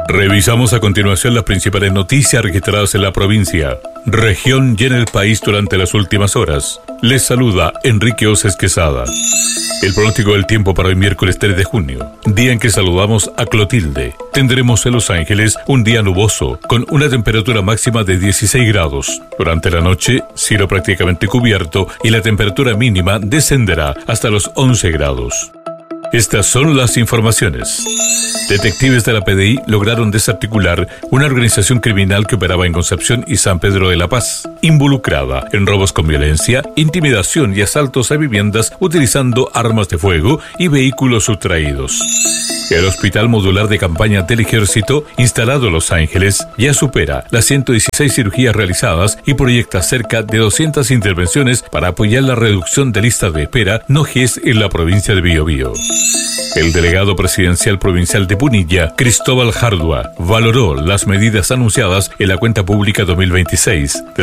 Revisamos a continuación las principales noticias registradas en la provincia, región y en el país durante las últimas horas. Les saluda Enrique Oces Quesada. El pronóstico del tiempo para hoy miércoles 3 de junio, día en que saludamos a Clotilde. Tendremos en Los Ángeles un día nuboso, con una temperatura máxima de 16 grados. Durante la noche, cielo prácticamente cubierto y la temperatura mínima descenderá hasta los 11 grados. Estas son las informaciones. Detectives de la PDI lograron desarticular una organización criminal que operaba en Concepción y San Pedro de la Paz, involucrada en robos con violencia, intimidación y asaltos a viviendas utilizando armas de fuego y vehículos sustraídos. El Hospital Modular de Campaña del Ejército, instalado en Los Ángeles, ya supera las 116 cirugías realizadas y proyecta cerca de 200 intervenciones para apoyar la reducción de listas de espera no GES en la provincia de Biobío. El delegado presidencial provincial de Punilla, Cristóbal Jardua, valoró las medidas anunciadas en la cuenta pública 2026.